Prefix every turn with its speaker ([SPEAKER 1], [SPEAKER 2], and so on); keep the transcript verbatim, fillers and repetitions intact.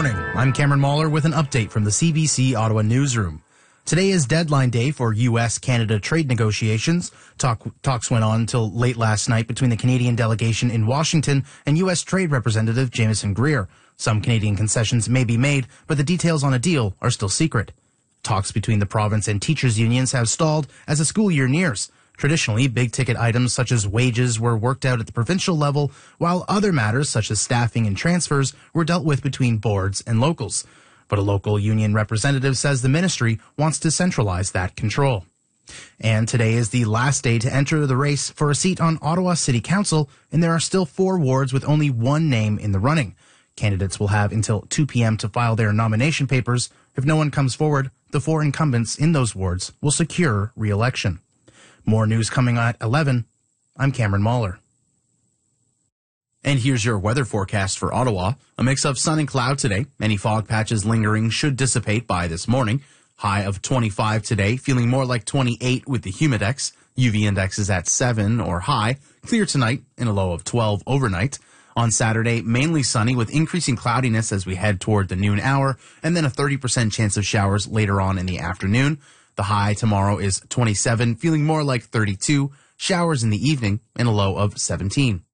[SPEAKER 1] morning. I'm Cameron Mahler with an update from the C B C Ottawa newsroom. Today is deadline day for U S Canada trade negotiations. Talk, talks went on until late last night between the Canadian delegation in Washington and U S Trade Representative Jameson Greer. Some Canadian concessions may be made, but the details on a deal are still secret. Talks between the province and teachers' unions have stalled as the school year nears. Traditionally, big-ticket items such as wages were worked out at the provincial level, while other matters such as staffing and transfers were dealt with between boards and locals. But a local union representative says the ministry wants to centralize that control. And today is the last day to enter the race for a seat on Ottawa City Council, and there are still four wards with only one name in the running. Candidates will have until two p.m. to file their nomination papers. If no one comes forward, the four incumbents in those wards will secure re-election. More news coming at eleven. I'm Cameron Mahler.
[SPEAKER 2] And here's your weather forecast for Ottawa. A mix of sun and cloud today. Any fog patches lingering should dissipate by this morning. High of twenty-five today, feeling more like twenty-eight with the humidex. U V index is at seven or high. Clear tonight and a low of twelve overnight. On Saturday, mainly sunny with increasing cloudiness as we head toward the noon hour, and then a thirty percent chance of showers later on in the afternoon. The high tomorrow is twenty-seven, feeling more like thirty-two, showers in the evening, and a low of seventeen.